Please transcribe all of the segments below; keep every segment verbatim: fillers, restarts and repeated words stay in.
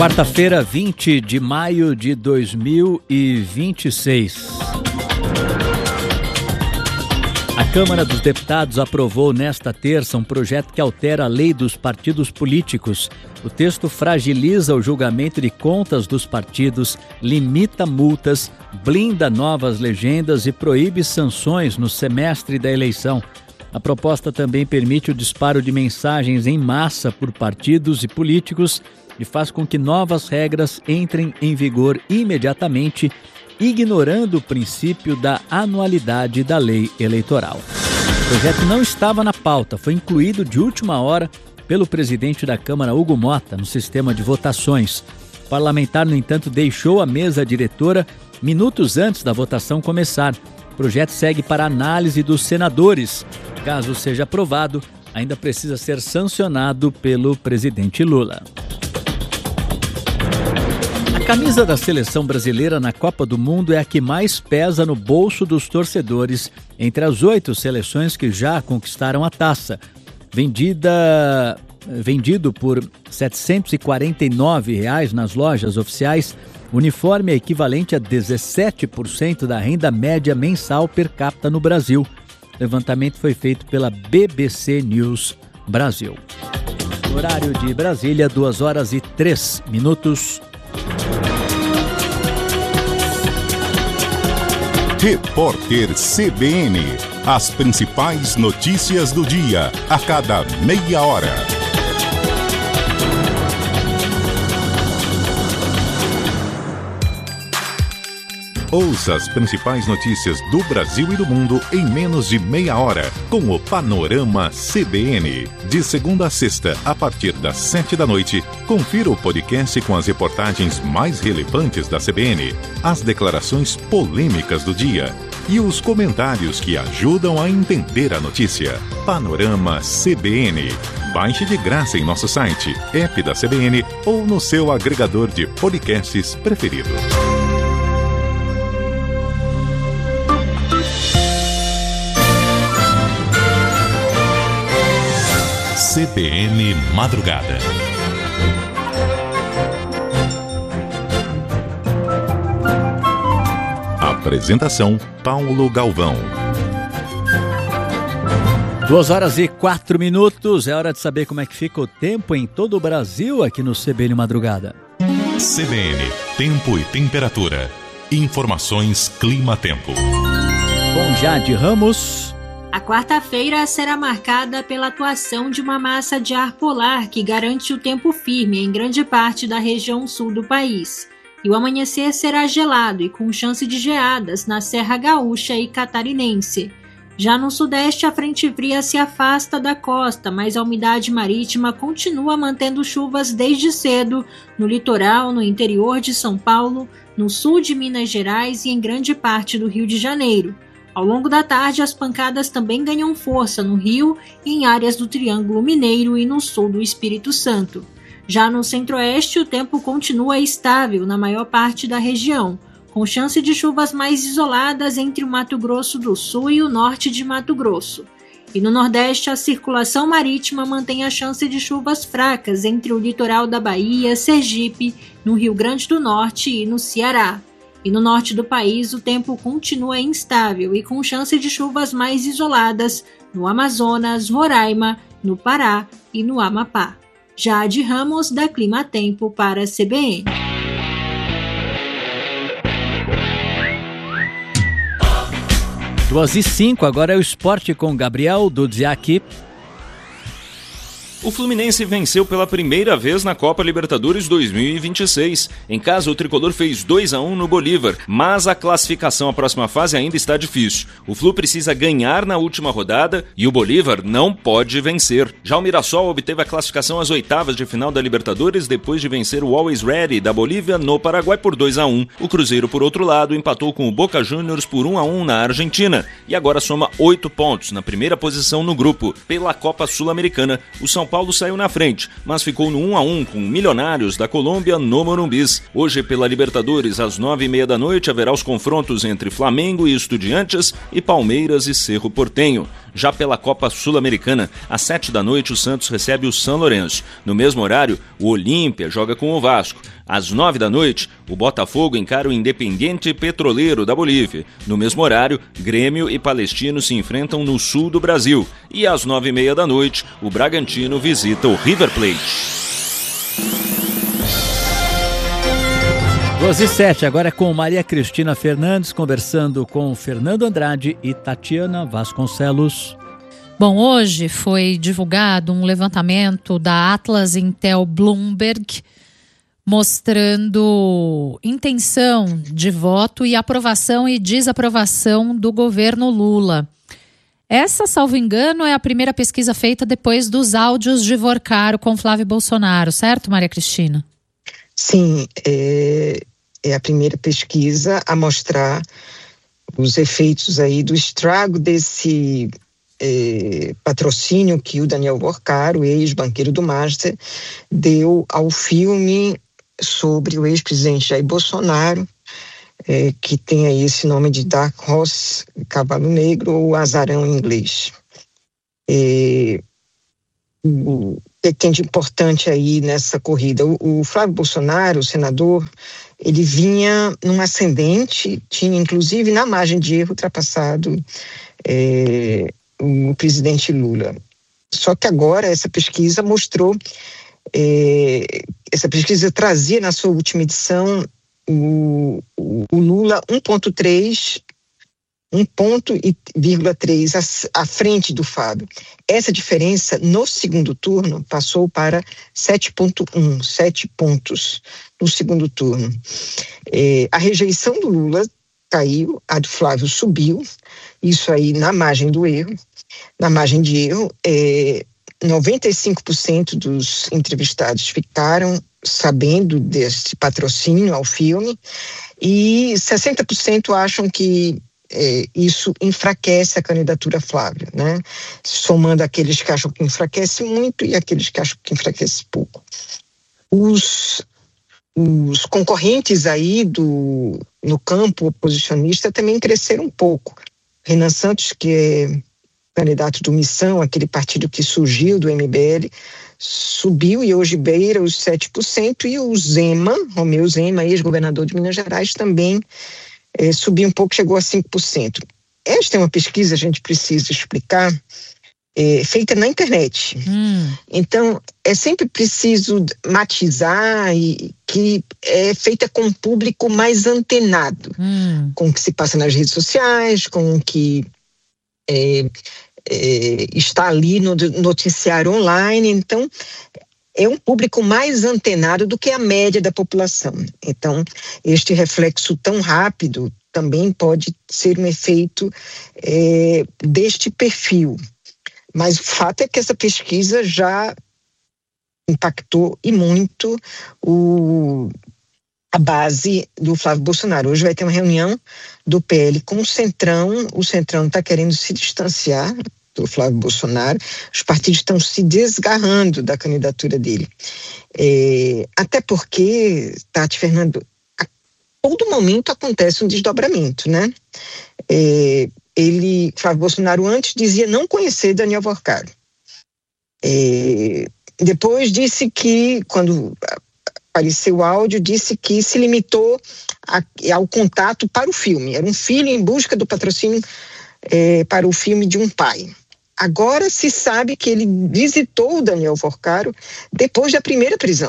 Quarta-feira, vinte de maio de dois mil e vinte e seis. A Câmara dos Deputados aprovou nesta terça um projeto que altera a lei dos partidos políticos. O texto fragiliza o julgamento de contas dos partidos, limita multas, blinda novas legendas e proíbe sanções no semestre da eleição. A proposta também permite o disparo de mensagens em massa por partidos e políticos e faz com que novas regras entrem em vigor imediatamente, ignorando o princípio da anualidade da lei eleitoral. O projeto não estava na pauta, foi incluído de última hora pelo presidente da Câmara, Hugo Mota, no sistema de votações. O parlamentar, no entanto, deixou a mesa diretora minutos antes da votação começar. O projeto segue para análise dos senadores. Caso seja aprovado, ainda precisa ser sancionado pelo presidente Lula. A camisa da seleção brasileira na Copa do Mundo é a que mais pesa no bolso dos torcedores entre as oito seleções que já conquistaram a taça. Vendida, vendido por setecentos e quarenta e nove reais nas lojas oficiais, o uniforme é equivalente a dezessete por cento da renda média mensal per capita no Brasil. O levantamento foi feito pela B B C News Brasil. No horário de Brasília, duas horas e três minutos. Repórter C B N. As principais notícias do dia, a cada meia hora. Ouça as principais notícias do Brasil e do mundo em menos de meia hora, com o Panorama C B N. De segunda a sexta, a partir das sete da noite, confira o podcast com as reportagens mais relevantes da C B N, as declarações polêmicas do dia e os comentários que ajudam a entender a notícia. Panorama C B N. Baixe de graça em nosso site, app da C B N ou no seu agregador de podcasts preferido. C B N Madrugada. Apresentação: Paulo Galvão. Duas horas e quatro minutos. É hora de saber como é que fica o tempo em todo o Brasil aqui no C B N Madrugada. C B N, tempo e temperatura. Informações Clima-Tempo. Bom, Jade Ramos. A quarta-feira será marcada pela atuação de uma massa de ar polar que garante o tempo firme em grande parte da região sul do país. E o amanhecer será gelado e com chance de geadas na Serra Gaúcha e Catarinense. Já no sudeste, a frente fria se afasta da costa, mas a umidade marítima continua mantendo chuvas desde cedo no litoral, no interior de São Paulo, no sul de Minas Gerais e em grande parte do Rio de Janeiro. Ao longo da tarde, as pancadas também ganham força no Rio e em áreas do Triângulo Mineiro e no sul do Espírito Santo. Já no centro-oeste, o tempo continua estável na maior parte da região, com chance de chuvas mais isoladas entre o Mato Grosso do Sul e o norte de Mato Grosso. E no nordeste, a circulação marítima mantém a chance de chuvas fracas entre o litoral da Bahia, Sergipe, no Rio Grande do Norte e no Ceará. E no norte do país, o tempo continua instável e com chance de chuvas mais isoladas no Amazonas, Roraima, no Pará e no Amapá. Jade Ramos, da Clima Tempo, para a C B N. Duas e cinco, agora é o esporte com Gabriel Dudziak. O Fluminense venceu pela primeira vez na Copa Libertadores dois mil e vinte e seis. Em casa, o tricolor fez dois a um no Bolívar, mas a classificação à próxima fase ainda está difícil. O Flu precisa ganhar na última rodada e o Bolívar não pode vencer. Já o Mirassol obteve a classificação às oitavas de final da Libertadores depois de vencer o Always Ready da Bolívia no Paraguai por dois a um. O Cruzeiro, por outro lado, empatou com o Boca Juniors por um a um na Argentina e agora soma oito pontos na primeira posição no grupo. Pela Copa Sul-Americana, o São Paulo Paulo saiu na frente, mas ficou no um a um com Milionários da Colômbia no Morumbis. Hoje, pela Libertadores, às nove e meia da noite, haverá os confrontos entre Flamengo e Estudiantes e Palmeiras e Cerro Porteño. Já pela Copa Sul-Americana, às sete da noite, o Santos recebe o São Lourenço. No mesmo horário, o Olímpia joga com o Vasco. Às nove da noite, o Botafogo encara o Independiente Petroleiro da Bolívia. No mesmo horário, Grêmio e Palestino se enfrentam no sul do Brasil. E às nove e meia da noite, o Bragantino visita o River Plate. doze e sete, agora é com Maria Cristina Fernandes, conversando com Fernando Andrade e Tatiana Vasconcelos. Bom, hoje foi divulgado um levantamento da Atlas Intel Bloomberg mostrando intenção de voto e aprovação e desaprovação do governo Lula. Essa, salvo engano, é a primeira pesquisa feita depois dos áudios de Vorcaro com Flávio Bolsonaro, certo, Maria Cristina? Sim, é, é a primeira pesquisa a mostrar os efeitos aí do estrago desse é, patrocínio que o Daniel Vorcaro, ex-banqueiro do Master, deu ao filme sobre o ex-presidente Jair Bolsonaro, é, que tem aí esse nome de Dark Horse, Cavalo Negro, ou Azarão em inglês. É, o que tem de importante aí nessa corrida? O, o Flávio Bolsonaro, o senador, ele vinha num ascendente, tinha inclusive na margem de erro ultrapassado é, o presidente Lula. Só que agora essa pesquisa mostrou, é, essa pesquisa trazia na sua última edição o, o, o Lula um ponto três, um ponto vírgula três à, à frente do Fábio. Essa diferença no segundo turno passou para sete ponto um, sete pontos no segundo turno. É, a rejeição do Lula caiu, a do Flávio subiu, isso aí na margem do erro. Na margem de erro, é, noventa e cinco por cento dos entrevistados ficaram sabendo desse patrocínio ao filme e sessenta por cento acham que é, isso enfraquece a candidatura Flávio, né? Somando aqueles que acham que enfraquece muito e aqueles que acham que enfraquece pouco. Os, os concorrentes aí do, no campo oposicionista também cresceram um pouco. Renan Santos, que é candidato do Missão, aquele partido que surgiu do M B L, subiu e hoje beira os sete por cento, e o Zema, Romeu Zema, ex-governador de Minas Gerais, também é, subiu um pouco, chegou a cinco por cento. Esta é uma pesquisa, a gente precisa explicar, é, feita na internet. Hum. Então, é sempre preciso matizar e, que é feita com um público mais antenado, hum. com o que se passa nas redes sociais, com o que é, é, está ali no noticiário online. Então, é um público mais antenado do que a média da população. Então, este reflexo tão rápido também pode ser um efeito é, deste perfil. Mas o fato é que essa pesquisa já impactou e muito o, a base do Flávio Bolsonaro. Hoje vai ter uma reunião do P L com o Centrão. O Centrão está querendo se distanciar do Flávio Bolsonaro. Os partidos estão se desgarrando da candidatura dele. É, até porque, Tati, Fernando, a todo momento acontece um desdobramento, né? É, ele, Flávio Bolsonaro, antes dizia não conhecer Daniel Vorcaro. É, depois disse que, quando apareceu o áudio, disse que se limitou a, ao contato para o filme. Era um filho em busca do patrocínio é, para o filme de um pai. Agora se sabe que ele visitou o Daniel Vorcaro depois da primeira prisão.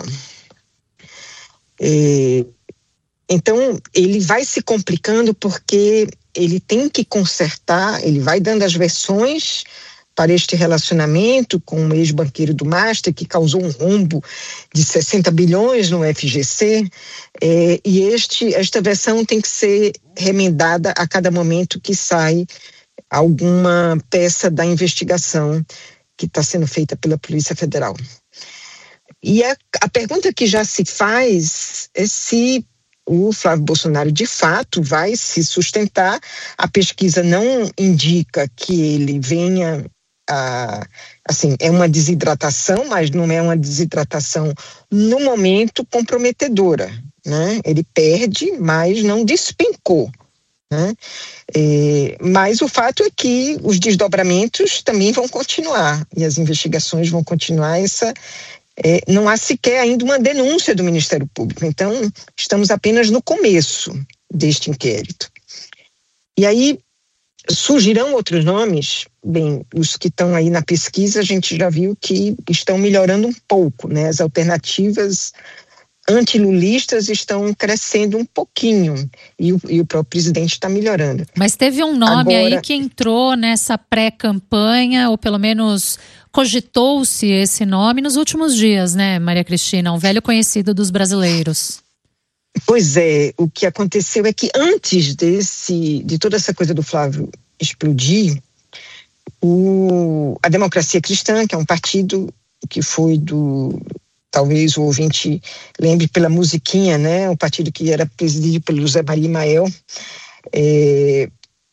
É, então, ele vai se complicando porque ele tem que consertar, ele vai dando as versões para este relacionamento com o ex-banqueiro do Master, que causou um rombo de sessenta bilhões no F G C, é, e este, esta versão tem que ser remendada a cada momento que sai alguma peça da investigação que está sendo feita pela Polícia Federal. E a, a pergunta que já se faz é se o Flávio Bolsonaro de fato vai se sustentar. A pesquisa não indica que ele venha a, assim, é uma desidratação, mas não é uma desidratação no momento comprometedora, né? Ele perde, mas não despencou, né? É, mas o fato é que os desdobramentos também vão continuar e as investigações vão continuar. Essa, é, não há sequer ainda uma denúncia do Ministério Público, então estamos apenas no começo deste inquérito. E aí surgirão outros nomes. Bem, os que estão aí na pesquisa a gente já viu que estão melhorando um pouco, né? As alternativas antilulistas estão crescendo um pouquinho e o, e o próprio presidente está melhorando. Mas teve um nome Agora, aí que entrou nessa pré-campanha, ou pelo menos cogitou-se esse nome nos últimos dias, né, Maria Cristina? Um velho conhecido dos brasileiros. Pois é, o que aconteceu é que antes desse, de toda essa coisa do Flávio explodir, o, a Democracia Cristã, que é um partido que foi do... Talvez o ouvinte lembre pela musiquinha, né? O partido que era presidido pelo José Maria Imael, é,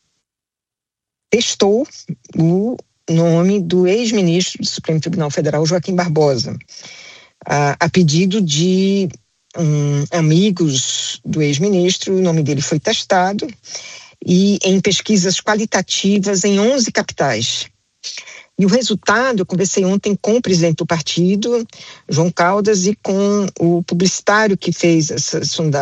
testou o nome do ex-ministro do Supremo Tribunal Federal, Joaquim Barbosa, a, a pedido de um, amigos do ex-ministro. O nome dele foi testado e em pesquisas qualitativas em onze capitais. E o resultado, eu conversei ontem com o presidente do partido, João Caldas, e com o publicitário que fez essa sondagem,